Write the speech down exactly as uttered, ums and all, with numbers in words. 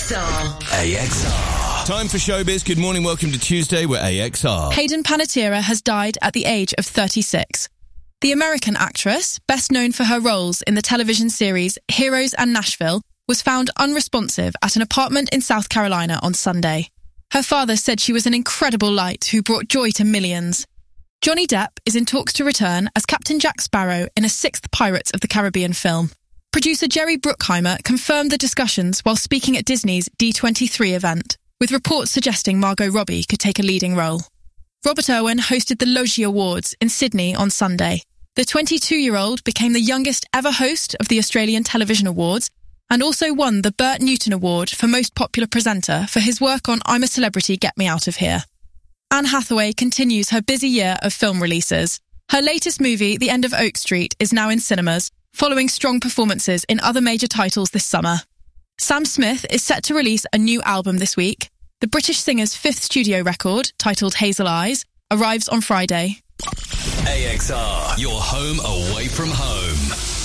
X R. A X R. Time for showbiz. Good morning, welcome to Tuesday with A X R. Hayden Panettiere has died at the age of thirty-six. The American actress, best known for her roles in the television series Heroes and Nashville, was found unresponsive at an apartment in South Carolina on Sunday. Her father said she was an incredible light who brought joy to millions. Johnny Depp is in talks to return as Captain Jack Sparrow in a sixth Pirates of the Caribbean film. Producer Jerry Bruckheimer confirmed the discussions while speaking at Disney's D twenty-three event, with reports suggesting Margot Robbie could take a leading role. Robert Irwin hosted the Logie Awards in Sydney on Sunday. The twenty-two-year-old became the youngest ever host of the Australian Television Awards and also won the Bert Newton Award for Most Popular Presenter for his work on I'm a Celebrity, Get Me Out of Here. Anne Hathaway continues her busy year of film releases. Her latest movie, The End of Oak Street, is now in cinemas, following strong performances in other major titles this summer. Sam Smith is set to release a new album this week. The British singer's fifth studio record, titled Hazel Eyes, arrives on Friday. A X R, your home away from home.